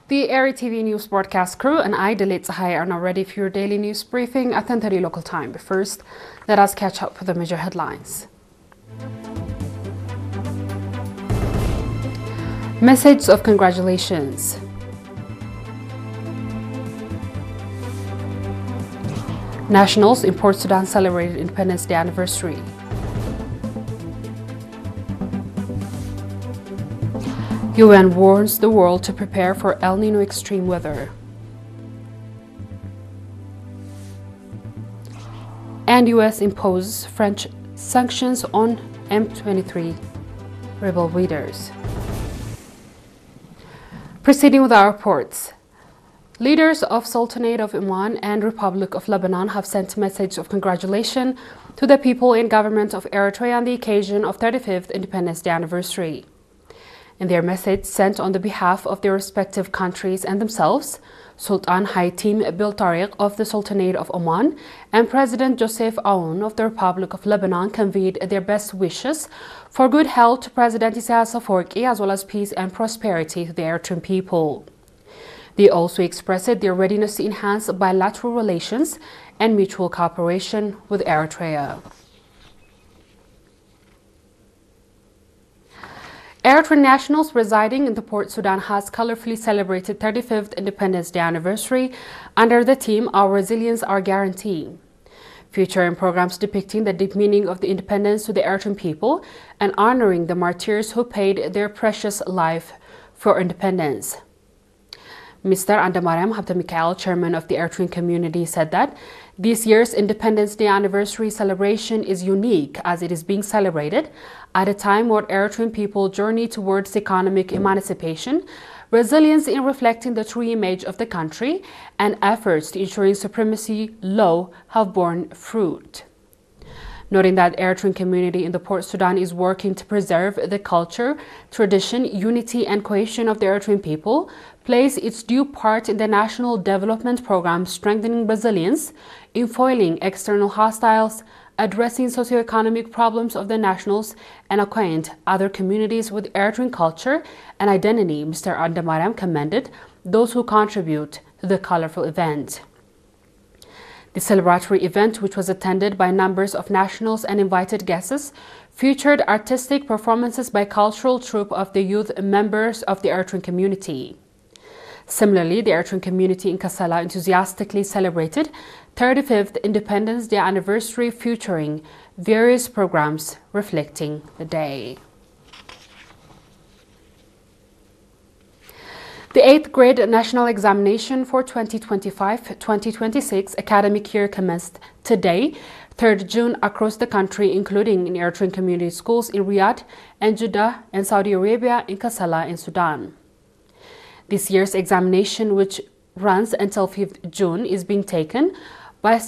The Area TV News broadcast crew and I, Dalit Zahai, are now ready for your daily news briefing at 10:30 local time. But first, let us catch up with the major headlines. Message of congratulations. Nationals in Port Sudan celebrated Independence Day anniversary. UN warns the world to prepare for El Nino extreme weather. And US imposes French sanctions on M23 rebel leaders. Proceeding with our reports. Leaders of Sultanate of Oman and Republic of Lebanon have sent a message of congratulation to the people and government of Eritrea on the occasion of 35th Independence Day anniversary. In their message sent on the behalf of their respective countries and themselves, Sultan Haitham Bil Tariq of the Sultanate of Oman and President Joseph Aoun of the Republic of Lebanon conveyed their best wishes for good health to President Isaias Afwerki as well as peace and prosperity to the Eritrean people. They also expressed their readiness to enhance bilateral relations and mutual cooperation with Eritrea. Eritrean nationals residing in the Port Sudan has colorfully celebrated 35th Independence Day anniversary under the theme Our Resilience, Our Guarantee, featuring programs depicting the deep meaning of the independence to the Eritrean people and honoring the martyrs who paid their precious life for independence. Mr. Andamariam Habtamikael, chairman of the Eritrean community, said that this year's Independence Day anniversary celebration is unique as it is being celebrated at a time where Eritrean people journey towards economic emancipation, resilience in reflecting the true image of the country, and efforts to ensuring supremacy law have borne fruit. Noting that the Eritrean community in the Port Sudan is working to preserve the culture, tradition, unity, and cohesion of the Eritrean people, plays its due part in the national development program strengthening resilience, in foiling external hostiles, addressing socio-economic problems of the nationals, and acquaint other communities with Eritrean culture and identity. Mr. Andamariam commended those who contribute to the colorful event. The celebratory event, which was attended by numbers of nationals and invited guests, featured artistic performances by cultural troupe of the youth members of the Eritrean community. Similarly, the Eritrean community in Kassala enthusiastically celebrated 35th Independence Day anniversary featuring various programs reflecting the day. The 8th grade national examination for 2025-2026 academic year commenced today, 3rd June, across the country, including in Eritrean community schools in Riyadh and Jeddah and Saudi Arabia, in Kassala in Sudan. This year's examination, which runs until 5th June, is being taken by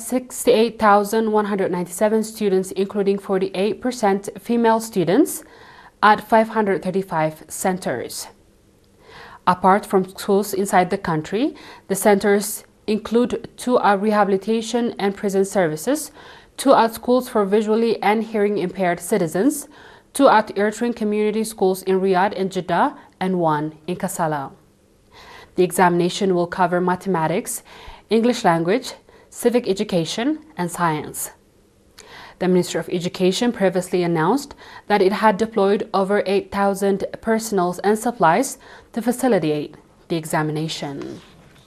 68,197 students, including 48% female students, at 535 centers. Apart from schools inside the country, the centers include 2 at rehabilitation and prison services, 2 at schools for visually and hearing impaired citizens, 2 at Eritrean community schools in Riyadh and Jeddah, and 1 in Kassala. The examination will cover mathematics, English language, civic education, and science. The Ministry of Education previously announced that it had deployed over 8,000 personnel and supplies to facilitate the examination.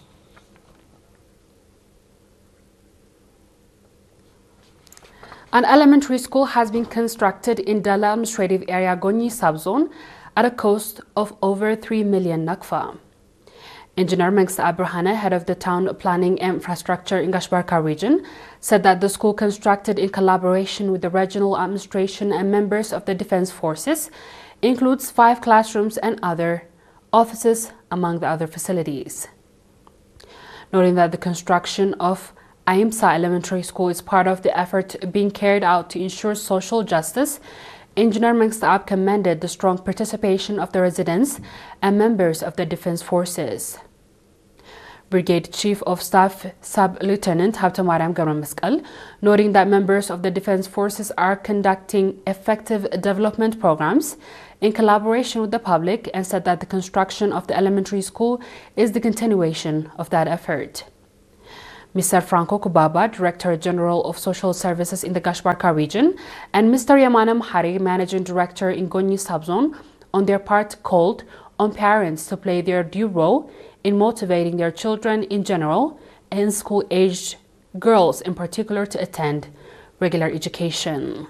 An elementary school has been constructed in Dala administrative area Gonyi subzone at a cost of over 3 million nakfa. Engineer Mengsa Abrahana, head of the town planning and infrastructure in Gashbarka region, said that the school, constructed in collaboration with the regional administration and members of the defense forces, includes 5 classrooms and other offices among the other facilities. Noting that the construction of Aimsa Elementary School is part of the effort being carried out to ensure social justice, Engineer Mengsa commended the strong participation of the residents and members of the defense forces. Brigade Chief of Staff Sub-Lieutenant Habtamariam Gamrameskal, noting that members of the defense forces are conducting effective development programs in collaboration with the public and said that the construction of the elementary school is the continuation of that effort. Mr. Franco Kubaba, Director General of Social Services in the Gashbarka region, and Mr. Yamana Mhari, Managing Director in Gonyi Subzone, on their part called on parents to play their due role in motivating their children in general and school-aged girls in particular to attend regular education.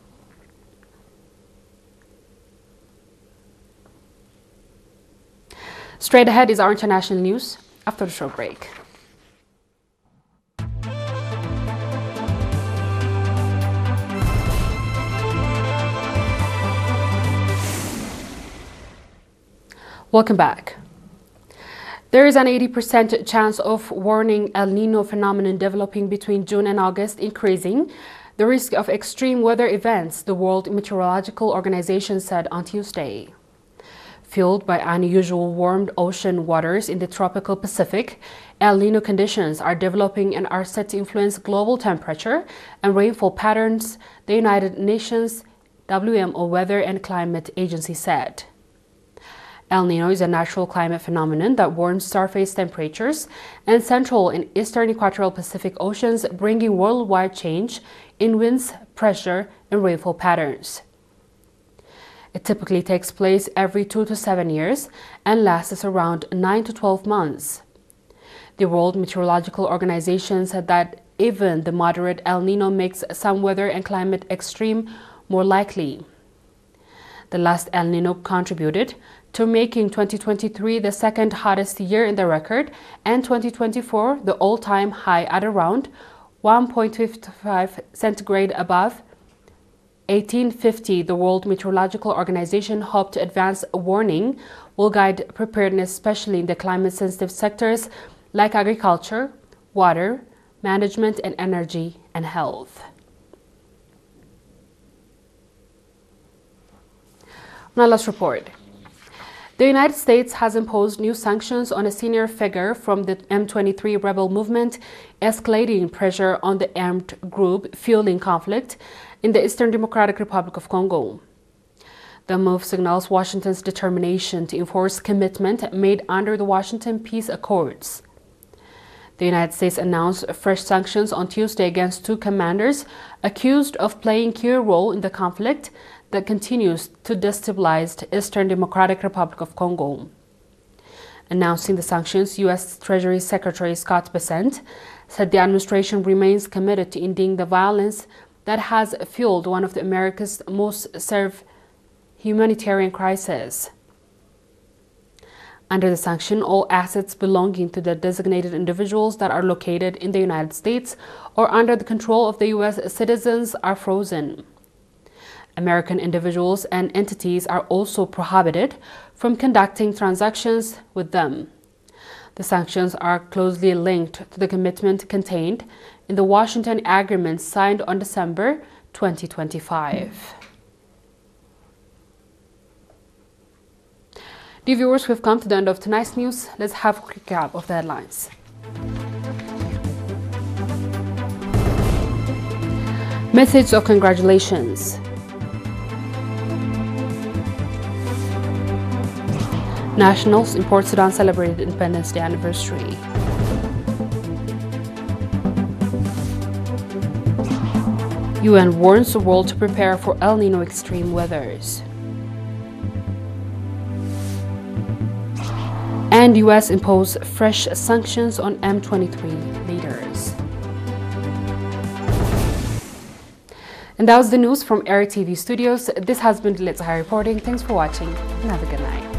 Straight ahead is our international news after the short break. Welcome back. There is an 80% chance of warning El Niño phenomenon developing between June and August, increasing the risk of extreme weather events, the World Meteorological Organization said on Tuesday. Fueled by unusual warm ocean waters in the tropical Pacific, El Niño conditions are developing and are set to influence global temperature and rainfall patterns, the United Nations WMO Weather and Climate Agency said. El Niño is a natural climate phenomenon that warms surface temperatures in central and eastern equatorial Pacific Oceans, bringing worldwide change in winds, pressure, and rainfall patterns. It typically takes place every 2 to 7 years and lasts around 9 to 12 months. The World Meteorological Organization said that even the moderate El Niño makes some weather and climate extreme more likely. The last El Niño contributed to making 2023 the second hottest year in the record and 2024 the all-time high at around 1.55 centigrade above 1850. The World Meteorological Organization hoped to advance a warning will guide preparedness, especially in the climate-sensitive sectors like agriculture, water, management, and energy and health. Now let's report. The United States has imposed new sanctions on a senior figure from the M23 rebel movement, escalating pressure on the armed group fueling conflict in the Eastern Democratic Republic of Congo. The move signals Washington's determination to enforce commitment made under the Washington Peace Accords. The United States announced fresh sanctions on Tuesday against two commanders accused of playing a key role in the conflict that continues to destabilize the Eastern Democratic Republic of Congo. Announcing the sanctions, U.S. Treasury Secretary Scott Bessent said the administration remains committed to ending the violence that has fueled one of America's most severe humanitarian crises. Under the sanction, all assets belonging to the designated individuals that are located in the United States or under the control of the U.S. citizens are frozen. American individuals and entities are also prohibited from conducting transactions with them. The sanctions are closely linked to the commitment contained in the Washington Agreement signed on December 2025. Dear viewers, we've come to the end of tonight's news. Let's have a quick recap of the headlines. Message of congratulations. Nationals in Port Sudan celebrated Independence Day anniversary. UN warns the world to prepare for El Niño extreme weathers. And US impose fresh sanctions on M23 leaders. And that was the news from Air TV Studios. This has been Dilitz High reporting. Thanks for watching and have a good night.